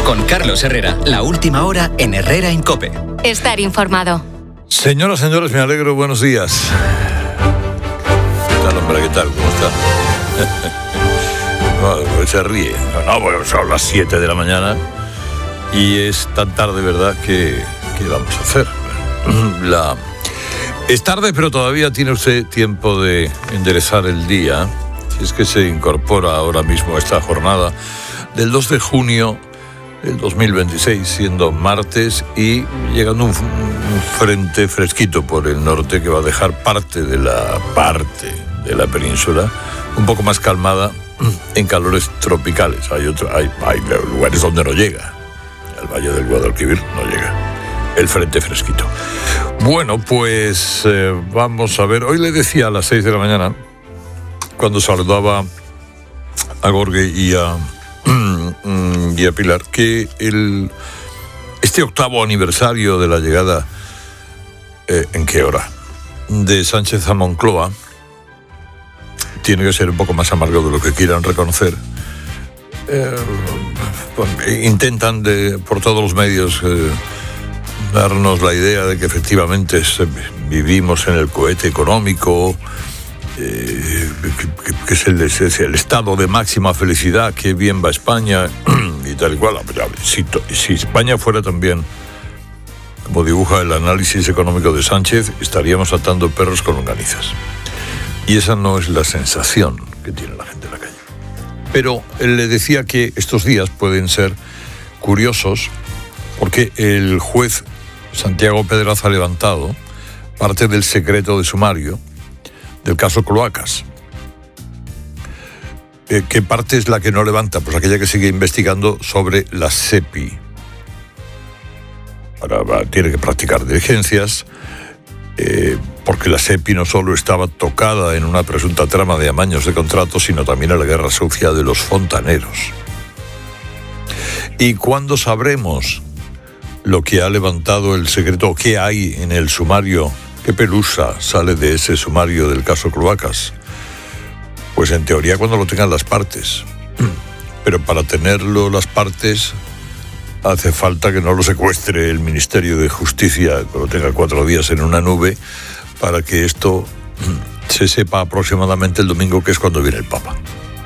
Con Carlos Herrera, la última hora en Herrera en COPE. Estar informado. Señoras, señores, me alegro, buenos días. ¿Qué tal, hombre? ¿Qué tal? ¿Cómo está? No, se ríe. No, bueno, son las 7 de la mañana y es tan tarde, ¿verdad? ¿Qué vamos a hacer? Es tarde, pero todavía tiene usted tiempo de enderezar el día. Si es que se incorpora ahora mismo a esta jornada del 2 de junio del 2026, siendo martes y llegando un frente fresquito por el norte que va a dejar parte de la península un poco más calmada en calores tropicales. Hay lugares donde no llega. El Valle del Guadalquivir no llega el frente fresquito. Bueno, pues vamos a ver. Hoy le decía a las 6 de la mañana, cuando saludaba a Gorge y a Pilar, que este octavo aniversario de la llegada, ¿en qué hora?, de Sánchez a Moncloa, tiene que ser un poco más amargo de lo que quieran reconocer. Intentan por todos los medios darnos la idea de que efectivamente vivimos en el cohete económico, que es el estado de máxima felicidad, que bien va España y tal y cual. Si España fuera también como dibuja el análisis económico de Sánchez, estaríamos atando perros con longanizas. Y esa no es la sensación que tiene la gente en la calle. Pero él le decía que estos días pueden ser curiosos porque el juez Santiago Pedraz ha levantado parte del secreto de sumario del caso Cloacas. ¿Qué parte es la que no levanta? Pues aquella que sigue investigando sobre la SEPI. Ahora tiene que practicar diligencias, porque la SEPI no solo estaba tocada en una presunta trama de amaños de contratos, sino también en la guerra sucia de los fontaneros. ¿Y cuándo sabremos lo que ha levantado el secreto? ¿Qué hay en el sumario? ¿Qué pelusa sale de ese sumario del caso Cloacas? Pues en teoría cuando lo tengan las partes. Pero para tenerlo las partes hace falta que no lo secuestre el Ministerio de Justicia, que lo tenga 4 días en una nube, para que esto se sepa aproximadamente el domingo, que es cuando viene el Papa.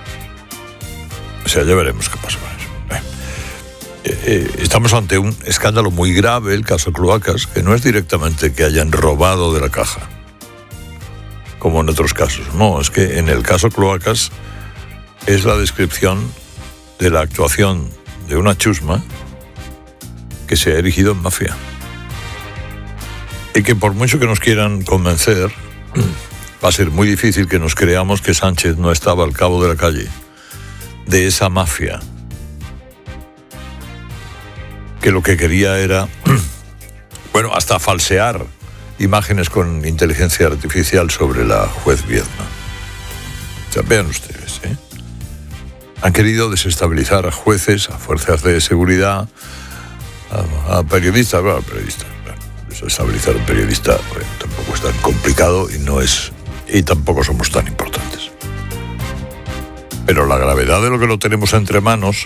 O sea, ya veremos qué pasa con eso. Estamos ante un escándalo muy grave, el caso Cloacas, que no es directamente que hayan robado de la caja, como en otros casos. No, es que en el caso Cloacas es la descripción de la actuación de una chusma que se ha erigido en mafia. Y que por mucho que nos quieran convencer, va a ser muy difícil que nos creamos que Sánchez no estaba al cabo de la calle de esa mafia, que lo que quería era, bueno, hasta falsear imágenes con inteligencia artificial sobre la juez Viedma. O sea, vean ustedes, han querido desestabilizar a jueces, a fuerzas de seguridad, a periodistas. Bueno, desestabilizar a un periodista tampoco es tan complicado y tampoco somos tan importantes. Pero la gravedad de lo que lo tenemos entre manos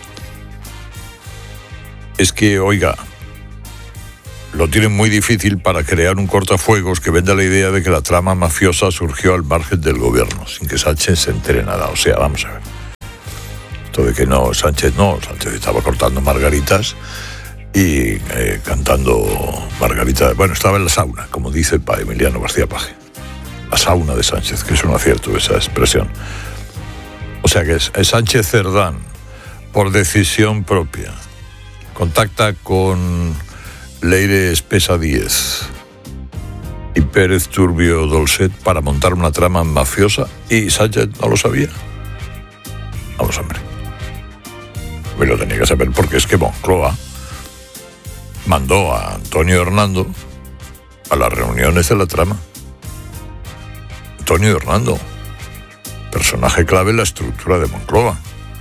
es que, oiga, lo tienen muy difícil para crear un cortafuegos que venda la idea de que la trama mafiosa surgió al margen del gobierno, sin que Sánchez se entere nada. O sea, vamos a ver. Esto de que Sánchez estaba cortando margaritas y cantando margaritas. Bueno, estaba en la sauna, como dice el padre Emiliano García Paje. La sauna de Sánchez, que es un acierto esa expresión. O sea que es Sánchez Cerdán, por decisión propia, contacta con Leire Espesa Díez y Pérez Turbio Dolcet para montar una trama mafiosa, y Sánchez no lo sabía. Vamos, hombre. Me lo tenía que saber, porque es que Moncloa mandó a Antonio Hernando a las reuniones de la trama. Antonio Hernando, personaje clave en la estructura de Moncloa.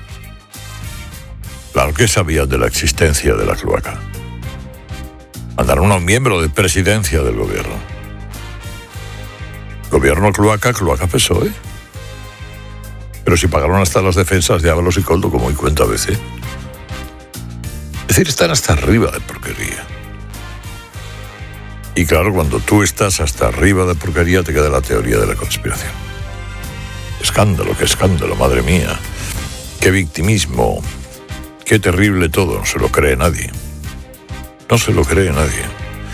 Claro que sabían de la existencia de la cloaca. Mandaron a un miembro de presidencia del gobierno. Gobierno cloaca PSOE. Pero si pagaron hasta las defensas de Ábalos y Coldo, como hoy cuenta ABC. Es decir, están hasta arriba de porquería. Y claro, cuando tú estás hasta arriba de porquería, te queda la teoría de la conspiración. Escándalo, qué escándalo, madre mía. Qué victimismo. Qué terrible todo, no se lo cree nadie. No se lo cree nadie.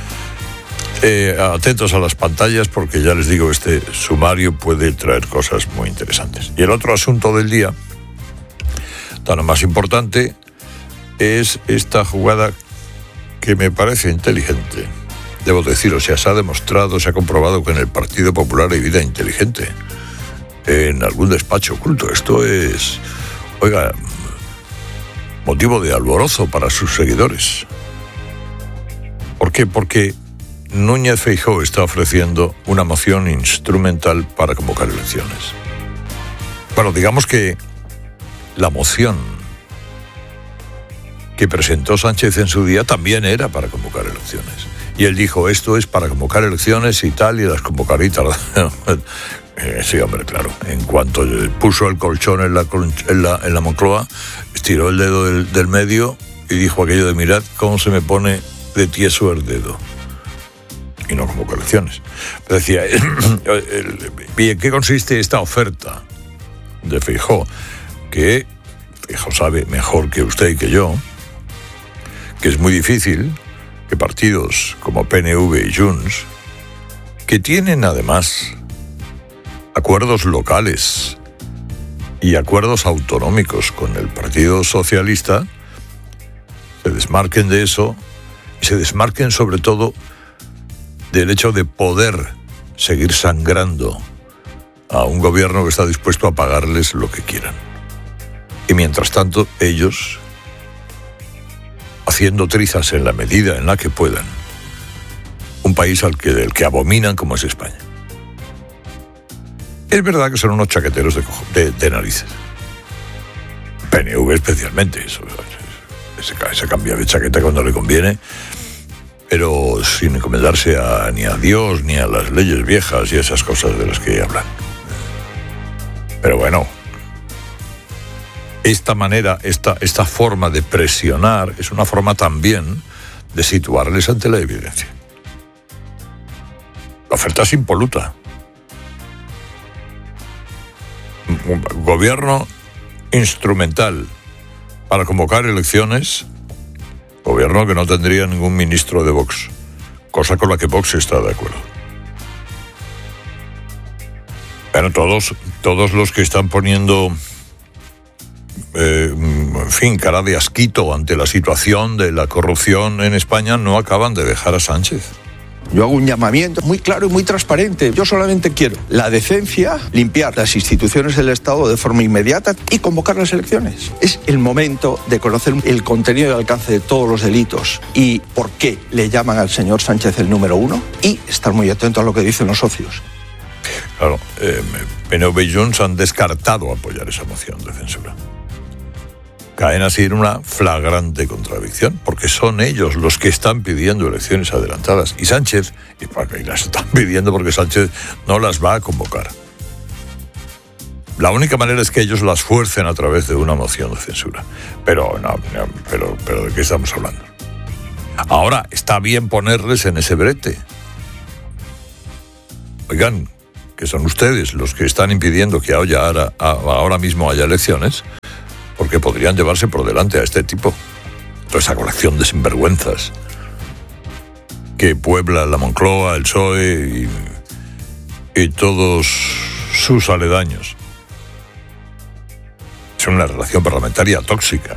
Atentos a las pantallas porque ya les digo, este sumario puede traer cosas muy interesantes. Y el otro asunto del día, tan más importante, es esta jugada que me parece inteligente. Debo deciros, ya se ha demostrado, se ha comprobado que en el Partido Popular hay vida inteligente. En algún despacho oculto. Esto es, oiga, motivo de alborozo para sus seguidores. ¿Por qué? Porque Núñez Feijóo está ofreciendo una moción instrumental para convocar elecciones. Bueno, digamos que la moción que presentó Sánchez en su día también era para convocar elecciones. Y él dijo, esto es para convocar elecciones y tal, y las convocaré y tal. Sí, hombre, claro. En cuanto puso el colchón en la Moncloa, estiró el dedo del medio y dijo aquello de, mirad cómo se me pone de tieso el dedo. Y no convocó elecciones. Pero decía, ¿y en qué consiste esta oferta de Feijóo? Que Feijóo sabe mejor que usted y que yo, que es muy difícil que partidos como PNV y Junts, que tienen además acuerdos locales y acuerdos autonómicos con el Partido Socialista, se desmarquen de eso y se desmarquen sobre todo del hecho de poder seguir sangrando a un gobierno que está dispuesto a pagarles lo que quieran. Y mientras tanto, ellos haciendo trizas en la medida en la que puedan un país del que abominan como es España. Es verdad que son unos chaqueteros de narices. PNV especialmente, eso, se cambia de chaqueta cuando le conviene, pero sin encomendarse ni a Dios ni a las leyes viejas y esas cosas de las que hablan. Pero bueno, esta manera, esta forma de presionar es una forma también de situarles ante la evidencia. La oferta es impoluta. Un gobierno instrumental para convocar elecciones, gobierno que no tendría ningún ministro de Vox, cosa con la que Vox está de acuerdo. Pero todos los que están poniendo en fin, cara de asquito ante la situación de la corrupción en España no acaban de dejar a Sánchez. Yo hago un llamamiento muy claro y muy transparente. Yo solamente quiero la decencia, limpiar las instituciones del Estado de forma inmediata y convocar las elecciones. Es el momento de conocer el contenido y el alcance de todos los delitos y por qué le llaman al señor Sánchez el número uno y estar muy atento a lo que dicen los socios. Claro, PNV y Junts han descartado apoyar esa moción de censura. Caen así en una flagrante contradicción, porque son ellos los que están pidiendo elecciones adelantadas. Y Sánchez, y las están pidiendo porque Sánchez no las va a convocar. La única manera es que ellos las fuercen a través de una moción de censura. Pero ¿de qué estamos hablando? Ahora, está bien ponerles en ese brete. Oigan, que son ustedes los que están impidiendo que ahora mismo haya elecciones, porque podrían llevarse por delante a este tipo. Toda esa colección de sinvergüenzas que puebla la Moncloa, el PSOE y todos sus aledaños. Es una relación parlamentaria tóxica.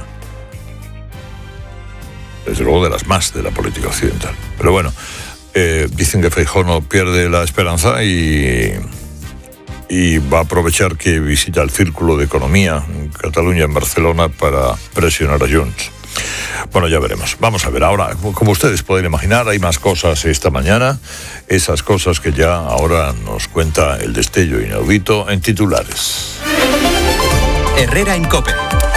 Desde luego de las más de la política occidental. Pero bueno, dicen que Feijóo no pierde la esperanza y va a aprovechar que visita el Círculo de Economía en Cataluña, en Barcelona, para presionar a Junts. Bueno, ya veremos. Vamos a ver ahora, como ustedes pueden imaginar, hay más cosas esta mañana, esas cosas que ya ahora nos cuenta el destello inaudito en titulares. Herrera en COPE.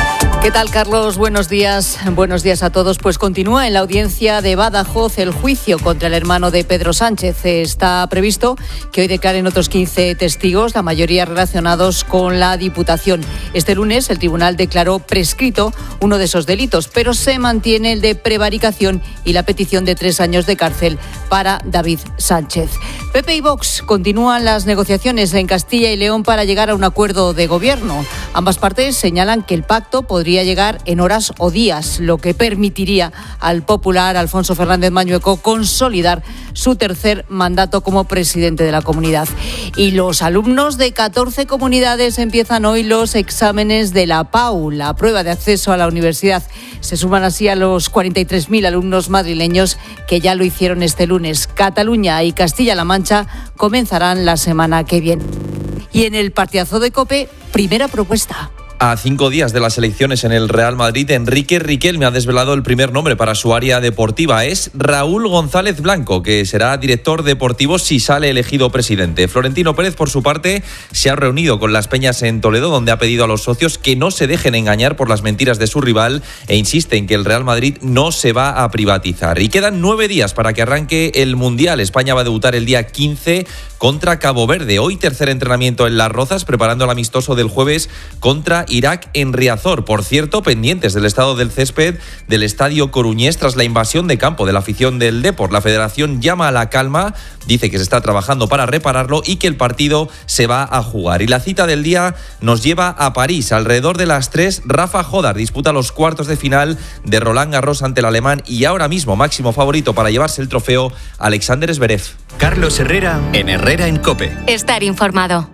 ¿Qué tal, Carlos? Buenos días. Buenos días a todos. Pues continúa en la audiencia de Badajoz el juicio contra el hermano de Pedro Sánchez. Está previsto que hoy declaren otros 15 testigos, la mayoría relacionados con la Diputación. Este lunes el tribunal declaró prescrito uno de esos delitos, pero se mantiene el de prevaricación y la petición de 3 años de cárcel para David Sánchez. PP y Vox continúan las negociaciones en Castilla y León para llegar a un acuerdo de gobierno. Ambas partes señalan que el pacto podría llegar en horas o días, lo que permitiría al popular Alfonso Fernández Mañueco consolidar su tercer mandato como presidente de la comunidad. Y los alumnos de 14 comunidades empiezan hoy los exámenes de la PAU, la prueba de acceso a la universidad. Se suman así a los 43.000 alumnos madrileños que ya lo hicieron este lunes. Cataluña y Castilla-La Mancha comenzarán la semana que viene. Y en el partidazo de COPE, primera propuesta. A 5 días de las elecciones en el Real Madrid, Enrique Riquelme ha desvelado el primer nombre para su área deportiva. Es Raúl González Blanco, que será director deportivo si sale elegido presidente. Florentino Pérez, por su parte, se ha reunido con las Peñas en Toledo, donde ha pedido a los socios que no se dejen engañar por las mentiras de su rival e insiste en que el Real Madrid no se va a privatizar. Y quedan 9 días para que arranque el Mundial. España va a debutar el día 15 contra Cabo Verde. Hoy tercer entrenamiento en Las Rozas, preparando el amistoso del jueves contra Irak en Riazor. Por cierto, pendientes del estado del césped del Estadio Coruñés tras la invasión de campo de la afición del Depor. La federación llama a la calma, dice que se está trabajando para repararlo y que el partido se va a jugar. Y la cita del día nos lleva a París. Alrededor de las 3, Rafa Jodar disputa los cuartos de final de Roland Garros ante el alemán y ahora mismo máximo favorito para llevarse el trofeo, Alexander Zverev. Carlos Herrera en Herrera en COPE. Estar informado.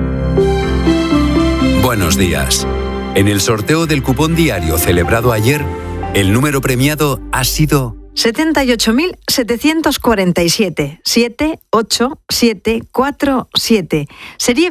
Buenos días. En el sorteo del cupón diario celebrado ayer, el número premiado ha sido 78.747 78747. Serie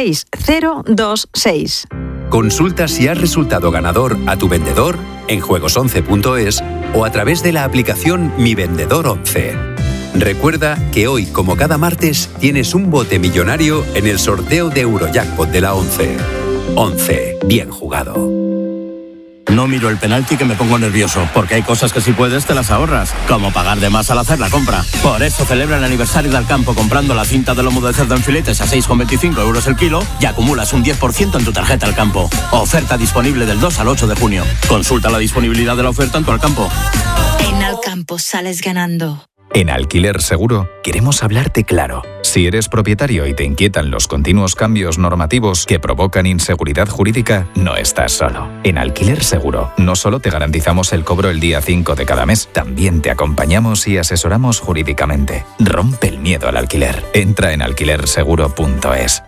26026. Consulta si has resultado ganador a tu vendedor en juegos11.es o a través de la aplicación Mi Vendedor 11. Recuerda que hoy, como cada martes, tienes un bote millonario en el sorteo de Eurojackpot de la 11. 11. Bien jugado. No miro el penalti que me pongo nervioso, porque hay cosas que si puedes te las ahorras, como pagar de más al hacer la compra. Por eso celebra el aniversario del campo comprando la cinta de lomo de cerdo en filetes a 6,25 euros el kilo y acumulas un 10% en tu tarjeta al campo. Oferta disponible del 2 al 8 de junio. Consulta la disponibilidad de la oferta en tu Alcampo. En Alcampo sales ganando. En Alquiler Seguro queremos hablarte claro. Si eres propietario y te inquietan los continuos cambios normativos que provocan inseguridad jurídica, no estás solo. En Alquiler Seguro no solo te garantizamos el cobro el día 5 de cada mes, también te acompañamos y asesoramos jurídicamente. Rompe el miedo al alquiler. Entra en alquilerseguro.es.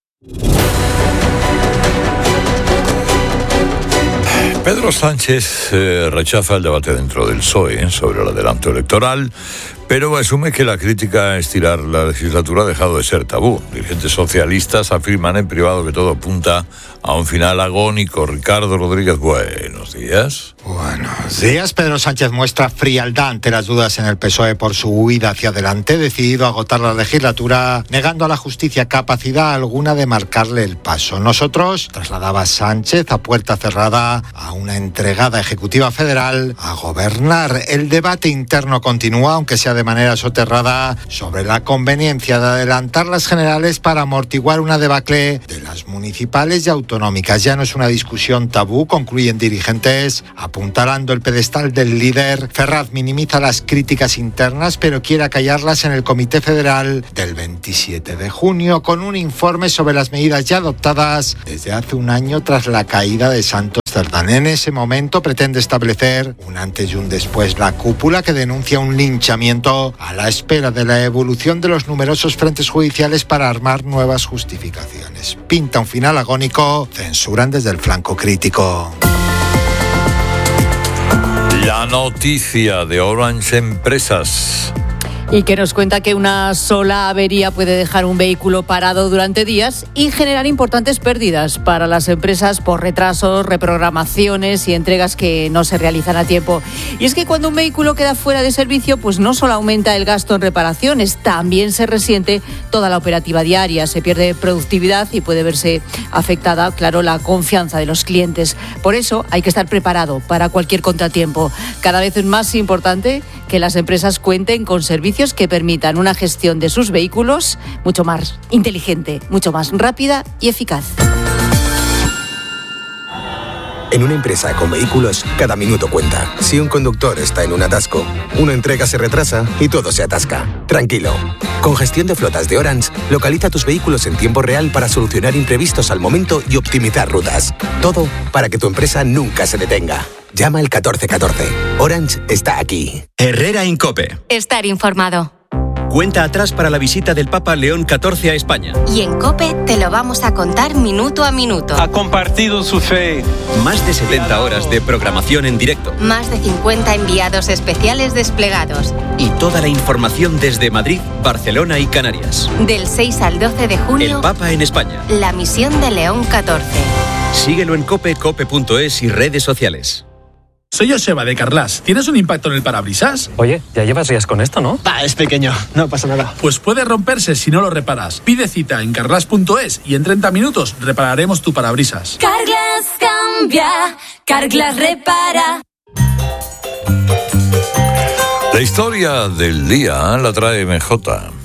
Pedro Sánchez rechaza el debate dentro del PSOE sobre el adelanto electoral, pero asume que la crítica a estirar la legislatura ha dejado de ser tabú. Dirigentes socialistas afirman en privado que todo apunta a un final agónico. Ricardo Rodríguez, buenos días. Buenos días. Pedro Sánchez muestra frialdad ante las dudas en el PSOE por su huida hacia adelante, decidido a agotar la legislatura, negando a la justicia capacidad alguna de marcarle el paso. Nosotros, trasladaba Sánchez a puerta cerrada a una entregada ejecutiva federal a gobernar. El debate interno continúa, aunque sea de manera soterrada, sobre la conveniencia de adelantar las generales para amortiguar una debacle de las municipales y autonómicas. Ya no es una discusión tabú, concluyen dirigentes, apuntalando el pedestal del líder. Ferraz minimiza las críticas internas, pero quiere acallarlas en el Comité Federal del 27 de junio, con un informe sobre las medidas ya adoptadas desde hace un año tras la caída de Santos Cerdán. En ese momento pretende establecer un antes y un después. La cúpula, que denuncia un linchamiento a la espera de la evolución de los numerosos frentes judiciales para armar nuevas justificaciones. Pinta un final agónico, censuran desde el flanco crítico. La noticia de Orange Empresas. Y que nos cuenta que una sola avería puede dejar un vehículo parado durante días y generar importantes pérdidas para las empresas por retrasos, reprogramaciones y entregas que no se realizan a tiempo. Y es que cuando un vehículo queda fuera de servicio, pues no solo aumenta el gasto en reparaciones, también se resiente toda la operativa diaria, se pierde productividad y puede verse afectada, claro, la confianza de los clientes. Por eso hay que estar preparado para cualquier contratiempo. Cada vez es más importante que las empresas cuenten con servicios que permitan una gestión de sus vehículos mucho más inteligente, mucho más rápida y eficaz. En una empresa con vehículos, cada minuto cuenta. Si un conductor está en un atasco, una entrega se retrasa y todo se atasca. Tranquilo. Con gestión de flotas de Orange, localiza tus vehículos en tiempo real para solucionar imprevistos al momento y optimizar rutas. Todo para que tu empresa nunca se detenga. Llama al 1414. Orange está aquí. Herrera en COPE. Estar informado. Cuenta atrás para la visita del Papa León XIV a España. Y en COPE te lo vamos a contar minuto a minuto. Ha compartido su fe. Más de 70 horas de programación en directo. Más de 50 enviados especiales desplegados. Y toda la información desde Madrid, Barcelona y Canarias. Del 6 al 12 de junio. El Papa en España. La misión de León XIV. Síguelo en COPE, cope.es y redes sociales. Soy Joseba de Carglass. ¿Tienes un impacto en el parabrisas? Oye, ya llevas días con esto, ¿no? Es pequeño, no pasa nada. Pues puede romperse si no lo reparas. Pide cita en carglass.es y en 30 minutos repararemos tu parabrisas. Carglass cambia, Carglass repara. La historia del día la trae MJ.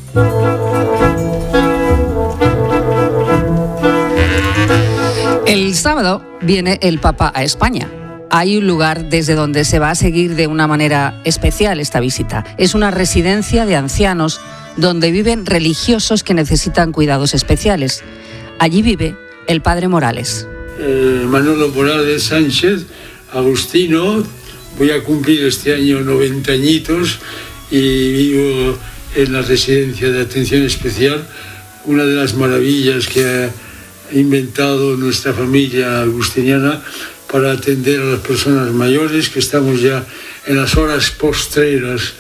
El sábado viene el Papa a España. Hay un lugar desde donde se va a seguir de una manera especial esta visita. Es una residencia de ancianos donde viven religiosos que necesitan cuidados especiales. Allí vive el padre Morales. Manolo Morales Sánchez, agustino, voy a cumplir este año 90 añitos y vivo en la residencia de atención especial, una de las maravillas que ha inventado nuestra familia agustiniana para atender a las personas mayores, que estamos ya en las horas postreras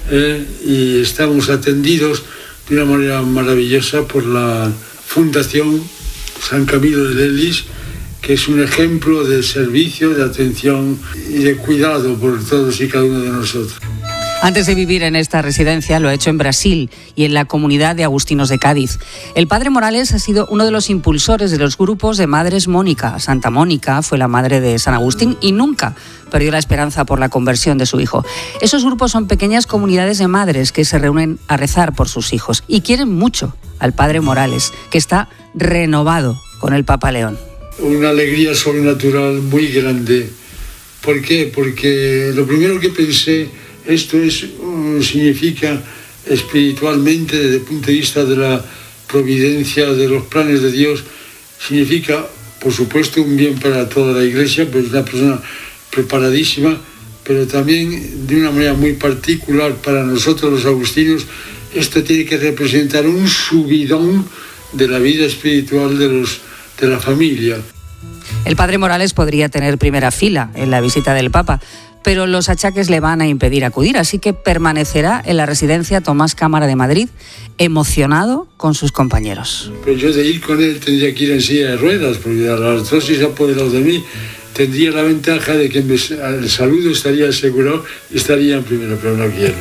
y estamos atendidos de una manera maravillosa por la Fundación San Camilo de Lelis, que es un ejemplo de servicio, de atención y de cuidado por todos y cada uno de nosotros. Antes de vivir en esta residencia lo ha hecho en Brasil y en la comunidad de agustinos de Cádiz. El padre Morales ha sido uno de los impulsores de los grupos de Madres Mónica. Santa Mónica fue la madre de San Agustín y nunca perdió la esperanza por la conversión de su hijo. Esos grupos son pequeñas comunidades de madres que se reúnen a rezar por sus hijos y quieren mucho al padre Morales, que está renovado con el Papa León. Una alegría sobrenatural muy grande. ¿Por qué? Porque lo primero que pensé, esto significa espiritualmente, desde el punto de vista de la providencia, de los planes de Dios, significa, por supuesto, un bien para toda la Iglesia, pues una persona preparadísima, pero también de una manera muy particular para nosotros los agustinos, esto tiene que representar un subidón de la vida espiritual de la familia. El padre Morales podría tener primera fila en la visita del Papa, pero los achaques le van a impedir acudir, así que permanecerá en la residencia Tomás Cámara de Madrid, emocionado con sus compañeros. Pero yo de ir con él tendría que ir en silla de ruedas, porque la artrosis se ha apoderado de mí. Tendría la ventaja de que el saludo estaría asegurado y estaría en primero, pero no quiero.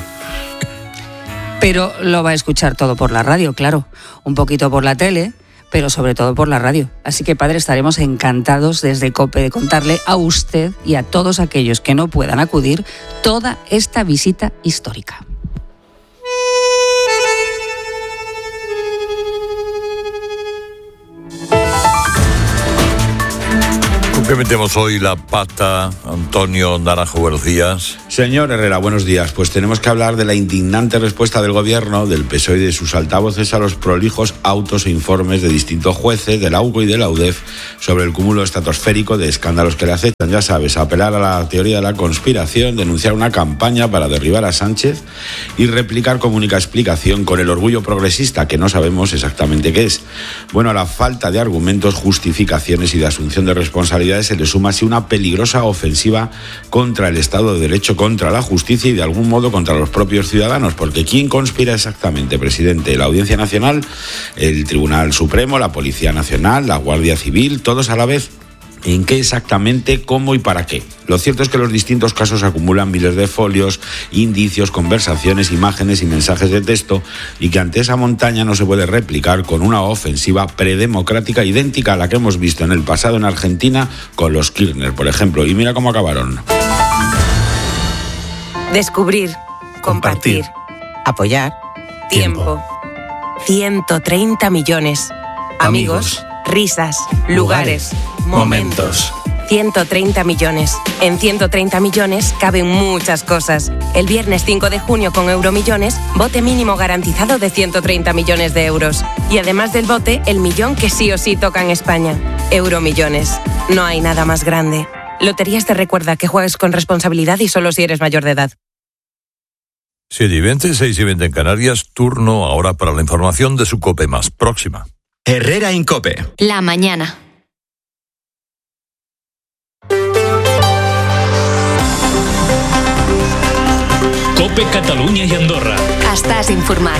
Pero lo va a escuchar todo por la radio, claro, un poquito por la tele, pero sobre todo por la radio. Así que, padre, estaremos encantados desde COPE de contarle a usted y a todos aquellos que no puedan acudir toda esta visita histórica. ¿Qué metemos hoy la pata, Antonio Naranjo? Buenos días. Señor Herrera, buenos días. Pues tenemos que hablar de la indignante respuesta del Gobierno, del PSOE y de sus altavoces a los prolijos autos e informes de distintos jueces, de la UCO y de la UDEF, sobre el cúmulo estratosférico de escándalos que le acechan. Ya sabes, apelar a la teoría de la conspiración, denunciar una campaña para derribar a Sánchez y replicar como única explicación con el orgullo progresista, que no sabemos exactamente qué es. Bueno, a la falta de argumentos, justificaciones y de asunción de responsabilidades, autoridades se le suma así una peligrosa ofensiva contra el Estado de Derecho, contra la justicia y de algún modo contra los propios ciudadanos, porque ¿quién conspira exactamente, presidente? ¿La Audiencia Nacional, el Tribunal Supremo, la Policía Nacional, la Guardia Civil, todos a la vez? ¿En qué exactamente, cómo y para qué? Lo cierto es que los distintos casos acumulan miles de folios, indicios, conversaciones, imágenes y mensajes de texto, y que ante esa montaña no se puede replicar con una ofensiva predemocrática idéntica a la que hemos visto en el pasado en Argentina con los Kirchner, por ejemplo. Y mira cómo acabaron. Descubrir, compartir, apoyar, tiempo. 130 millones. Amigos. Risas, lugares, momentos. 130 millones. En 130 millones caben muchas cosas. El viernes 5 de junio con Euromillones, bote mínimo garantizado de 130 millones de euros. Y además del bote, el millón que sí o sí toca en España. Euromillones. No hay nada más grande. Loterías te recuerda que juegues con responsabilidad y solo si eres mayor de edad. 7:20, 6:20 en Canarias. Turno ahora para la información de su COPE más próxima. Herrera en COPE. La mañana. COPE Catalunya i Andorra. Estàs informat.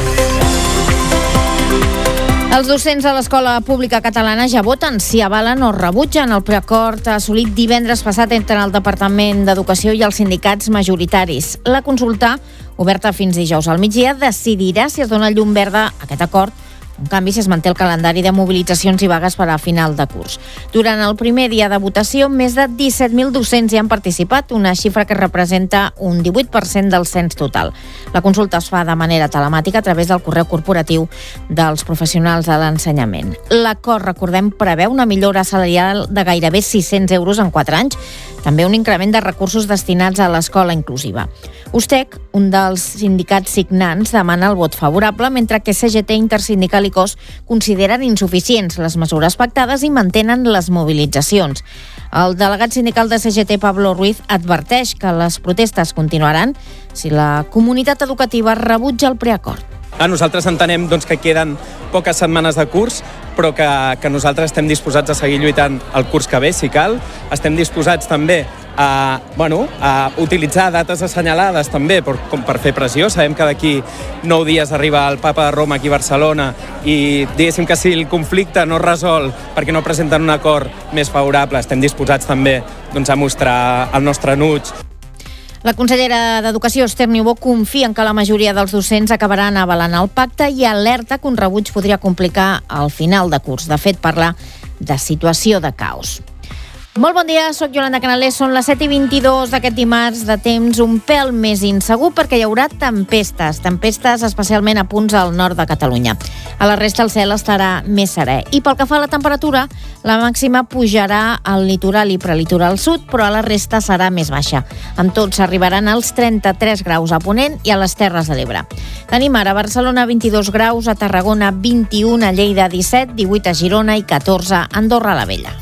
Els docents de l'Escola Pública Catalana ja voten si avalen o rebutgen el preacord assolit divendres passat entre el Departament d'Educació i els sindicats majoritaris. La consulta, oberta fins dijous al migdia, decidirà si es dona llum verda a aquest acord. En canvi, si es manté el calendari de mobilitzacions i vagues per a final de curs. Durant el primer dia de votació, més de 17.000 docents hi han participat, una xifra que representa un 18% del cens total. La consulta es fa de manera telemàtica a través del correu corporatiu dels professionals de l'ensenyament. L'acord, recordem, preveu una millora salarial de gairebé 600 euros en 4 anys, també un increment de recursos destinats a l'escola inclusiva. USTEC, un dels sindicats signants, demana el vot favorable, mentre que CGT, Intersindical i COS consideren insuficients les mesures pactades i mantenen les mobilitzacions. El delegat sindical de CGT, Pablo Ruiz, adverteix que les protestes continuaran si la comunitat educativa rebutja el preacord. Nosaltres entenem que queden poques setmanes de curs, però que nosaltres estem disposats a seguir lluitant el curs que ve, si cal. Estem disposats també a utilitzar dates assenyalades també per fer pressió. Sabem que d'aquí 9 dies arriba el papa de Roma aquí a Barcelona i diguéssim que si el conflicte no es resol perquè no presenten un acord més favorable, estem disposats també a mostrar el nostre enuig. La consellera d'Educació, Esther Niubó, confia en que la majoria dels docents acabaran avalant el pacte i alerta que un rebuig podria complicar el final de curs. De fet, parla de situació de caos. Molt bon dia, soc Yolanda Canalés, són les 7:22 d'aquest dimarts, de temps un pèl més insegur perquè hi haurà tempestes especialment a punts al nord de Catalunya. A la resta el cel estarà més serè. I pel que fa a la temperatura, la màxima pujarà al litoral i prelitoral sud, però a la resta serà més baixa. Amb tot s'arribaran als 33 graus a Ponent i a les Terres de l'Ebre. Tenim ara a Barcelona 22 graus, a Tarragona 21, a Lleida 17, 18 a Girona i 14 a Andorra la Vella.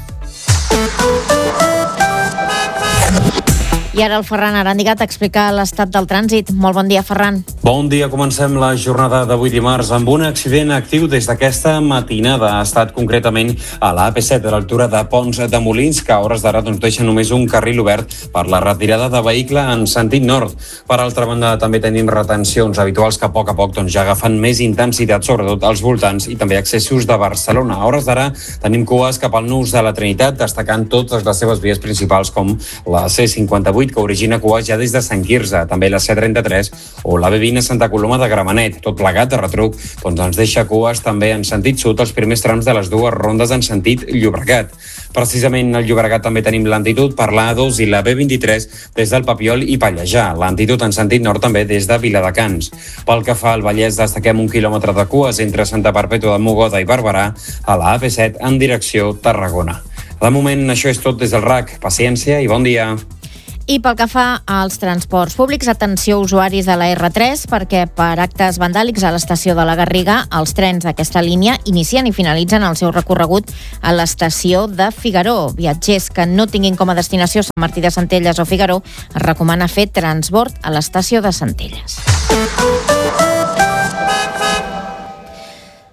I ara el Ferran Arandigat explica l'estat del trànsit. Molt bon dia, Ferran. Bon dia, comencem la jornada d'avui dimarts amb un accident actiu des d'aquesta matinada. Ha estat concretament a la AP7 a l'altura de Pons de Molins, que a hores d'ara deixa només un carril obert per la retirada de vehicle en sentit nord. Per altra banda, també tenim retencions habituals que a poc ja agafen més intensitat, sobretot als voltants i també accessos de Barcelona. A hores d'ara tenim cues cap al nus de la Trinitat, destacant totes les seves vies principals com la C58, que origina cues ja des de Sant Quirze, també la C33 o la B20 a Santa Coloma de Gramenet. Tot plegat de retruc ens deixa cues també en sentit sud als primers trams de les dues rondes en sentit Llobregat. Precisament al Llobregat també tenim lentitud per l'A2 i la B23 des del Papiol i Pallejà. Lentitud en sentit nord també des de Viladecans. Pel que fa al Vallès, destaquem 1 quilòmetre de cues entre Santa Perpètua de Mogoda i Barberà a la AP7 en direcció Tarragona. De moment, això és tot des del RAC. Paciència i bon dia. I pel que fa als transports públics, atenció usuaris de la R3, perquè per actes vandàlics a l'estació de la Garriga, els trens d'aquesta línia inicien i finalitzen el seu recorregut a l'estació de Figaró. Viatgers que no tinguin com a destinació Sant Martí de Centelles o Figaró, es recomana fer transbord a l'estació de Centelles.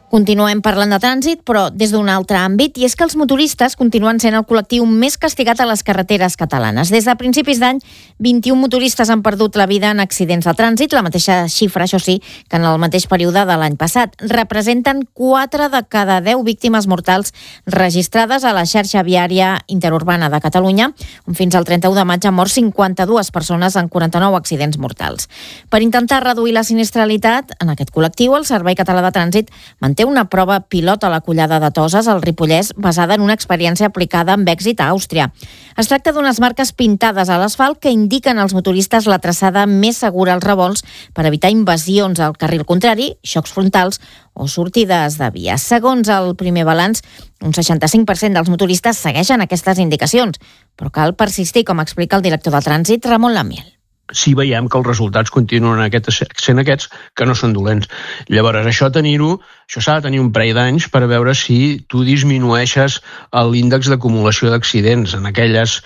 Continuem parlant de trànsit, però des d'un altre àmbit, i és que els motoristes continuen sent el col·lectiu més castigat a les carreteres catalanes. Des de principis d'any, 21 motoristes han perdut la vida en accidents de trànsit, la mateixa xifra, això sí, que en el mateix període de l'any passat. Representen 4 de cada 10 víctimes mortals registrades a la xarxa viària interurbana de Catalunya, on fins al 31 de maig han mort 52 persones en 49 accidents mortals. Per intentar reduir la sinistralitat en aquest col·lectiu, el Servei Català de Trànsit manté una prova pilot a la Collada de Toses, al Ripollès, basada en una experiència aplicada amb èxit a Àustria. Es tracta d'unes marques pintades a l'asfalt que indiquen als motoristes la traçada més segura als revolts per evitar invasions al carril contrari, xocs frontals o sortides de via. Segons el primer balanç, un 65% dels motoristes segueixen aquestes indicacions, però cal persistir, com explica el director de Trànsit, Ramon Lamiel. Si veiem que els resultats continuen sent aquests, que no són dolents. Llavors, això s'ha de tenir un parell d'anys per veure si tu disminueixes l'índex d'acumulació d'accidents en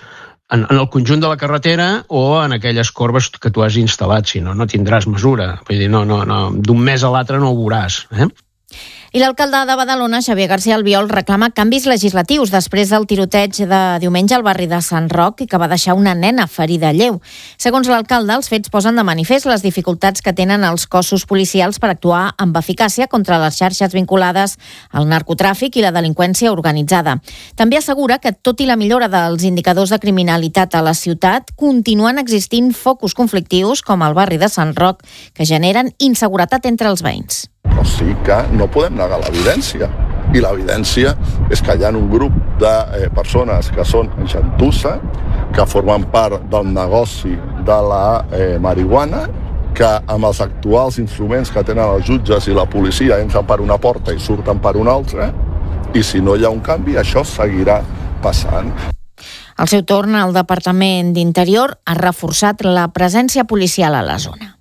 el conjunt de la carretera o en aquelles corbes que tu has instal·lat, si no, no tindràs mesura. Vull dir, d'un mes a l'altre no ho veuràs, I l'alcalde de Badalona, Xavier García Albiol, reclama canvis legislatius després del tiroteig de diumenge al barri de Sant Roc i que va deixar una nena ferida lleu. Segons l'alcalde, els fets posen de manifest les dificultats que tenen els cossos policials per actuar amb eficàcia contra les xarxes vinculades al narcotràfic i la delinqüència organitzada. També assegura que, tot i la millora dels indicadors de criminalitat a la ciutat, continuen existint focus conflictius, com el barri de Sant Roc, que generen inseguretat entre els veïns. O sigui que no podem negar l'evidència. I l'evidència és que hi ha un grup de persones que són gentussa, que formen part del negoci de la marihuana, que amb els actuals instruments que tenen els jutges i la policia entren per una porta i surten per una altra, i si no hi ha un canvi, això seguirà passant. Al seu torn, el Departament d'Interior ha reforçat la presència policial a la zona.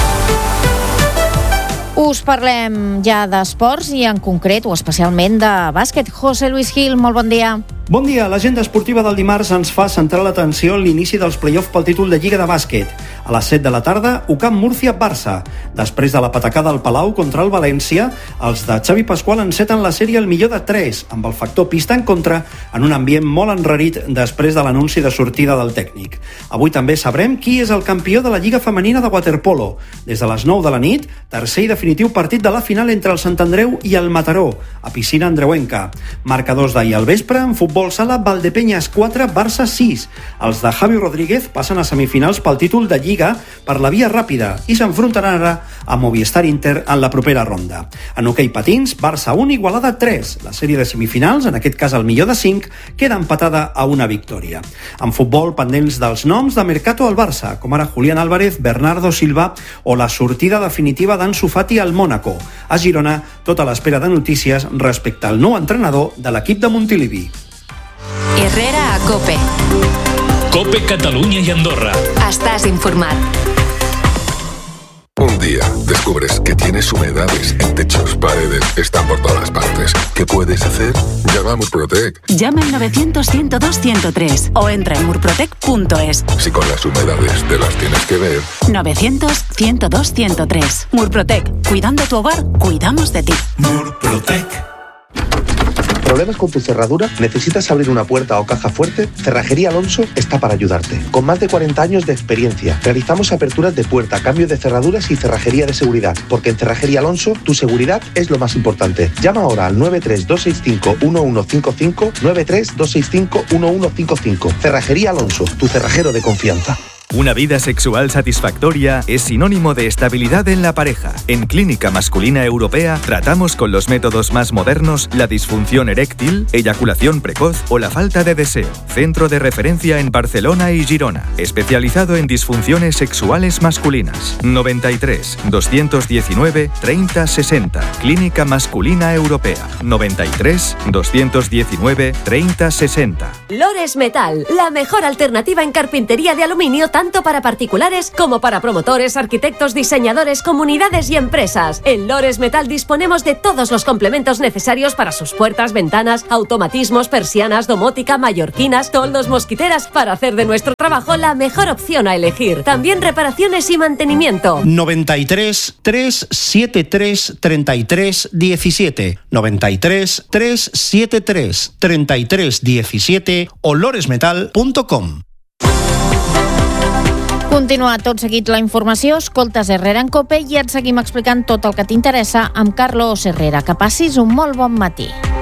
Us parlem ja d'esports i en concret o especialment de bàsquet. José Luis Gil, molt bon dia. Bon dia. L'agenda esportiva del dimarts ens fa centrar l'atenció en l'inici dels play-off pel títol de Lliga de Bàsquet. A les 7 de la tarda, UCAM Múrcia-Barça. Després de la patacada al Palau contra el València, els de Xavi Pasqual enceten la sèrie al millor de 3, amb el factor pista en contra, en un ambient molt enrarit després de l'anunci de sortida del tècnic. Avui també sabrem qui és el campió de la Lliga Femenina de waterpolo. Des de les 9 de la nit, tercer i definitiu partit de la final entre el Sant Andreu i el Mataró, a piscina andreuenca. Marcadors d'ahir al vespre, en futbol sala, Valdepeñas 4, Barça 6. Els de Javi Rodríguez passen a semifinals pel títol de Lliga per la via ràpida i s'enfrontaran ara a Movistar Inter en la propera ronda. En hoquei patins, Barça 1, Igualada 3. La sèrie de semifinals, en aquest cas el millor de 5, queda empatada a una victòria. En futbol, pendents dels noms de Mercato al Barça, com ara Julián Álvarez, Bernardo Silva o la sortida definitiva d'Ansu Fati al Mónaco. A Girona, tota l'espera de notícies respecte al nou entrenador de l'equip de Montilivi. Herrera a COPE. COPE Catalunya y Andorra. Estás informat. Un día descubres que tienes humedades en techos, paredes, están por todas partes. ¿Qué puedes hacer? Llama a Murprotec. Llama al 900-102-103 o entra en murprotec.es. Si con las humedades te las tienes que ver. 900-102-103. Murprotec. Cuidando tu hogar, cuidamos de ti. Murprotec. ¿Problemas con tu cerradura? ¿Necesitas abrir una puerta o caja fuerte? Cerrajería Alonso está para ayudarte. Con más de 40 años de experiencia, realizamos aperturas de puerta, cambio de cerraduras y cerrajería de seguridad. Porque en Cerrajería Alonso, tu seguridad es lo más importante. Llama ahora al 93265-1155, 93265-1155. Cerrajería Alonso, tu cerrajero de confianza. Una vida sexual satisfactoria es sinónimo de estabilidad en la pareja. En Clínica Masculina Europea tratamos con los métodos más modernos la disfunción eréctil, eyaculación precoz o la falta de deseo. Centro de referencia en Barcelona y Girona. Especializado en disfunciones sexuales masculinas. 93 219 30 60. Clínica Masculina Europea. 93 219 30 60. Lores Metal, la mejor alternativa en carpintería de aluminio tanto para particulares como para promotores, arquitectos, diseñadores, comunidades y empresas. En Lores Metal disponemos de todos los complementos necesarios para sus puertas, ventanas, automatismos, persianas, domótica, mallorquinas, toldos, mosquiteras, para hacer de nuestro trabajo la mejor opción a elegir. También reparaciones y mantenimiento. 93 373 33 17 93 373 33 17 o loresmetal.com. Continua tot seguit la informació, escoltes Herrera en COPE i et seguim explicant tot el que t'interessa amb Carlos Herrera. Que passis un molt bon matí.